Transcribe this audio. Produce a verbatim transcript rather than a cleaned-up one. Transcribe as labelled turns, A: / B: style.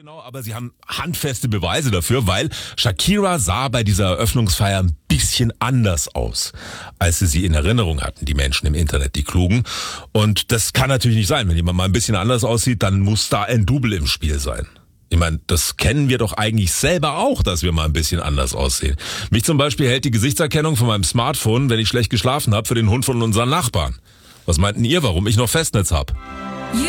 A: Genau, aber sie haben handfeste Beweise dafür, weil Shakira sah bei dieser Eröffnungsfeier ein bisschen anders aus, als sie sie in Erinnerung hatten, die Menschen im Internet, die Klugen. Und das kann natürlich nicht sein. Wenn jemand mal ein bisschen anders aussieht, dann muss da ein Double im Spiel sein. Ich meine, das kennen wir doch eigentlich selber auch, dass wir mal ein bisschen anders aussehen. Mich zum Beispiel hält die Gesichtserkennung von meinem Smartphone, wenn ich schlecht geschlafen habe, für den Hund von unseren Nachbarn. Was meinten ihr, warum ich noch Festnetz hab?